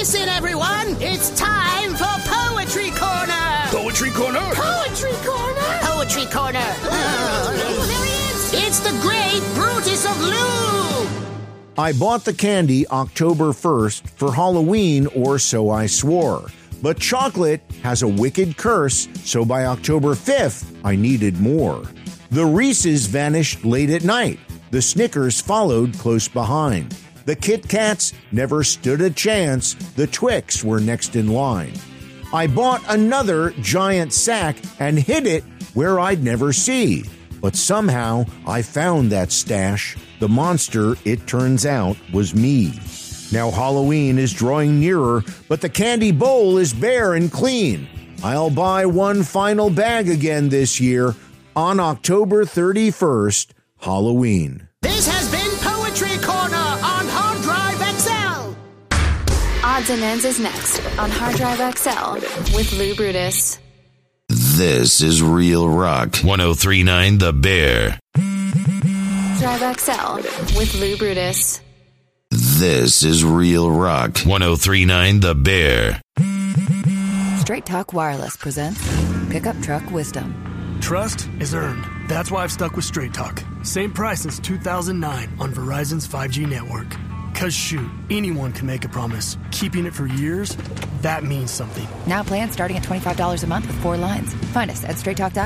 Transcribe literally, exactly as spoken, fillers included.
Listen, everyone, it's time for Poetry Corner. Poetry Corner? Poetry Corner? Poetry Corner. Oh, there he is. It's the great Brutus of Lou. I bought the candy October first for Halloween, or so I swore. But chocolate has a wicked curse, so by October fifth, I needed more. The Reese's vanished late at night. The Snickers followed close behind. The Kit Kats never stood a chance. The Twix were next in line. I bought another giant sack and hid it where I'd never see. But somehow I found that stash. The monster, it turns out, was me. Now Halloween is drawing nearer, but the candy bowl is bare and clean. I'll buy one final bag again this year on October thirty-first, Halloween. This has been Poetry Corner on Hard Drive X L. Odds and Ends is next on Hard Drive X L with Lou Brutus. This is Real Rock. one oh three point nine The Bear. Drive X L with Lou Brutus. This is Real Rock. one oh three point nine The Bear. Straight Talk Wireless presents Pickup Truck Wisdom. Trust is earned. That's why I've stuck with Straight Talk. Same price since two thousand nine on Verizon's five G network. Cause shoot, anyone can make a promise. Keeping it for years, that means something. Now plans starting at twenty-five dollars a month with four lines. Find us at straight talk dot com.